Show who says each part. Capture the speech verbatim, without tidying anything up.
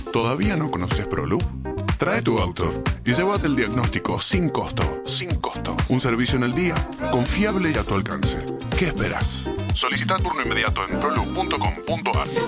Speaker 1: ¿Todavía no conoces ProLoop? Trae tu auto y llévate el diagnóstico sin costo. Sin costo. Un servicio en el día, confiable y a tu alcance. ¿Qué esperas? Solicita turno inmediato en proloop punto com punto ar.